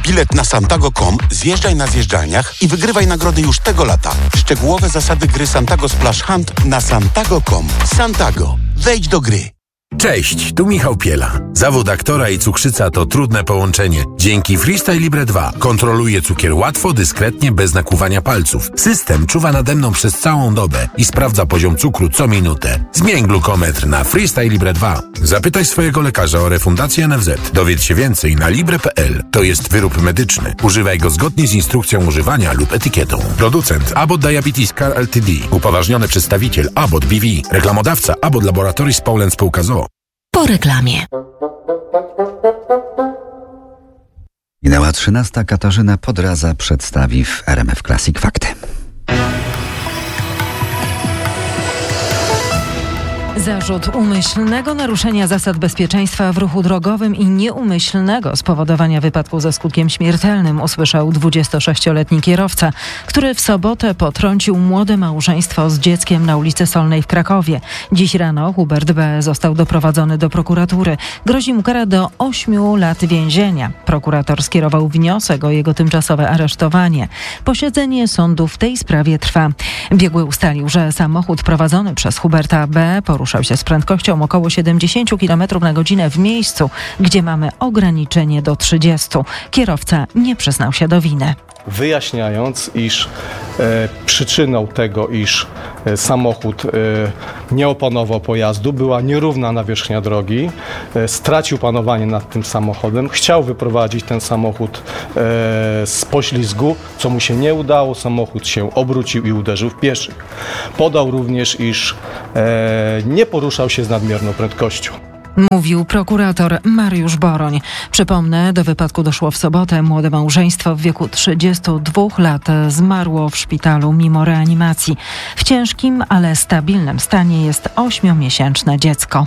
bilet na santago.com, zjeżdżaj na zjeżdżalniach i wygrywaj nagrody już tego lata. Szczegółowe zasady gry Santago Splash Hunt na santago.com. Santago. Wejdź do gry. Cześć, tu Michał Piela. Zawód aktora i cukrzyca to trudne połączenie. Dzięki Freestyle Libre 2 kontroluję cukier łatwo, dyskretnie, bez nakłuwania palców. System czuwa nade mną przez całą dobę i sprawdza poziom cukru co minutę. Zmień glukometr na Freestyle Libre 2. Zapytaj swojego lekarza o refundację NFZ. Dowiedz się więcej na libre.pl. To jest wyrób medyczny. Używaj go zgodnie z instrukcją używania lub etykietą. Producent Abbott Diabetes Care Ltd. Upoważniony przedstawiciel Abbott BV. Reklamodawca Abbott Laboratories Poland Spółka z o.o. Po reklamie. Minęła 13. Katarzyna Podraza przedstawi w RMF Classic fakty. Zarzut umyślnego naruszenia zasad bezpieczeństwa w ruchu drogowym i nieumyślnego spowodowania wypadku ze skutkiem śmiertelnym usłyszał 26-letni kierowca, który w sobotę potrącił młode małżeństwo z dzieckiem na ulicy Solnej w Krakowie. Dziś rano Hubert B. został doprowadzony do prokuratury. Grozi mu kara do 8 lat więzienia. Prokurator skierował wniosek o jego tymczasowe aresztowanie. Posiedzenie sądu w tej sprawie trwa. Biegły ustalił, że samochód prowadzony przez Huberta B. poruszał się z prędkością około 70 km na godzinę w miejscu, gdzie mamy ograniczenie do 30. Kierowca nie przyznał się do winy. Wyjaśniając, iż przyczyną tego, iż samochód nie opanował pojazdu, była nierówna nawierzchnia drogi, stracił panowanie nad tym samochodem, chciał wyprowadzić ten samochód z poślizgu, co mu się nie udało, samochód się obrócił i uderzył w pieszych. Podał również, iż nie poruszał się z nadmierną prędkością. Mówił prokurator Mariusz Boroń. Przypomnę, do wypadku doszło w sobotę. Młode małżeństwo w wieku 32 lat zmarło w szpitalu mimo reanimacji. W ciężkim, ale stabilnym stanie jest 8-miesięczne dziecko.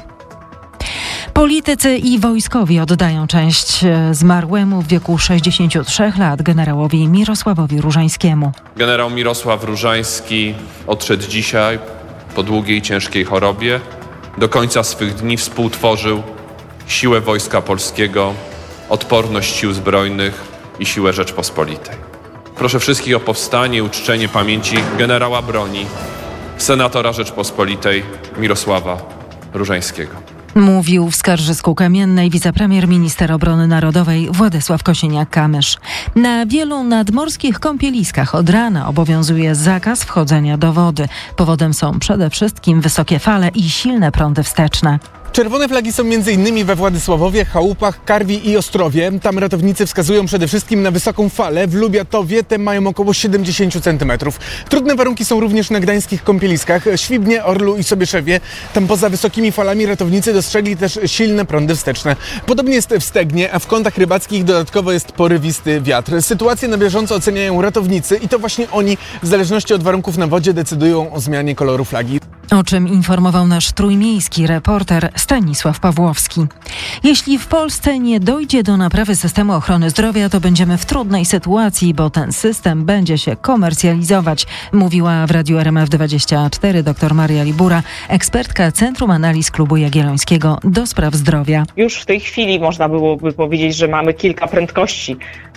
Politycy i wojskowi oddają cześć zmarłemu w wieku 63 lat generałowi Mirosławowi Różańskiemu. Generał Mirosław Różański odszedł dzisiaj po długiej, ciężkiej chorobie. Do końca swych dni współtworzył siłę Wojska Polskiego, odporność Sił Zbrojnych i siłę Rzeczpospolitej. Proszę wszystkich o powstanie i uczczenie pamięci generała broni, senatora Rzeczpospolitej Mirosława Różańskiego. Mówił w Skarżysku-Kamiennej wicepremier minister obrony narodowej Władysław Kosiniak-Kamysz. Na wielu nadmorskich kąpieliskach od rana obowiązuje zakaz wchodzenia do wody. Powodem są przede wszystkim wysokie fale i silne prądy wsteczne. Czerwone flagi są m.in. we Władysławowie, Chałupach, Karwi i Ostrowie. Tam ratownicy wskazują przede wszystkim na wysoką falę. W Lubiatowie te mają około 70 cm. Trudne warunki są również na gdańskich kąpieliskach, Świbnie, Orlu i Sobieszewie. Tam poza wysokimi falami ratownicy dostrzegli też silne prądy wsteczne. Podobnie jest w Stegnie, a w kątach rybackich dodatkowo jest porywisty wiatr. Sytuację na bieżąco oceniają ratownicy i to właśnie oni w zależności od warunków na wodzie decydują o zmianie koloru flagi. O czym informował nasz trójmiejski reporter Stanisław Pawłowski. Jeśli w Polsce nie dojdzie do naprawy systemu ochrony zdrowia, to będziemy w trudnej sytuacji, bo ten system będzie się komercjalizować, mówiła w Radiu RMF24 dr Maria Libura, ekspertka Centrum Analiz Klubu Jagiellońskiego do spraw zdrowia. Już w tej chwili można byłoby powiedzieć, że mamy kilka prędkości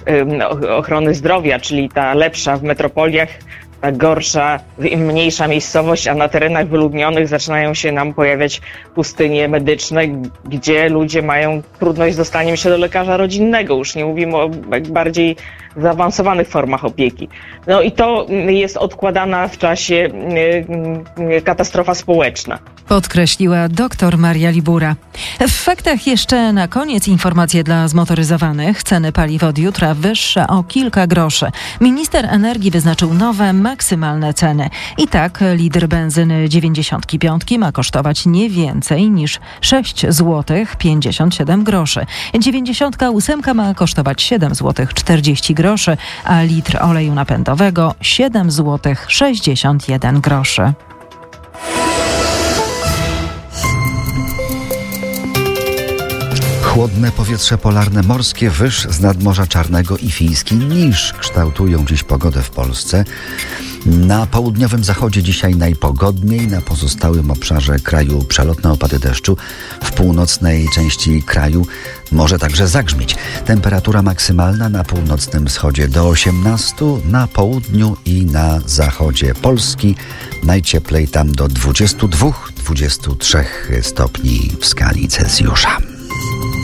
ochrony zdrowia, czyli ta lepsza w metropoliach, ta gorsza, im mniejsza miejscowość, a na terenach wyludnionych zaczynają się nam pojawiać pustynie medyczne, gdzie ludzie mają trudność z dostaniem się do lekarza rodzinnego. Już nie mówimy o bardziej zaawansowanych formach opieki. No i to jest odkładana w czasie katastrofa społeczna. Podkreśliła dr Maria Libura. W faktach jeszcze na koniec informacje dla zmotoryzowanych. Ceny paliw od jutra wyższe o kilka groszy. Minister energii wyznaczył nowe, maksymalne ceny. I tak litr benzyny 95 ma kosztować nie więcej niż 6 zł 57 groszy. 98 ma kosztować 7 zł 40 groszy, a litr oleju napędowego 7 zł 61 groszy. Chłodne powietrze polarne, morskie wyż z nadmorza Czarnego i fiński niż kształtują dziś pogodę w Polsce. Na południowym zachodzie dzisiaj najpogodniej, na pozostałym obszarze kraju przelotne opady deszczu. W północnej części kraju może także zagrzmieć. Temperatura maksymalna na północnym wschodzie do 18, na południu i na zachodzie Polski najcieplej tam do 22-23 stopni w skali Celsjusza.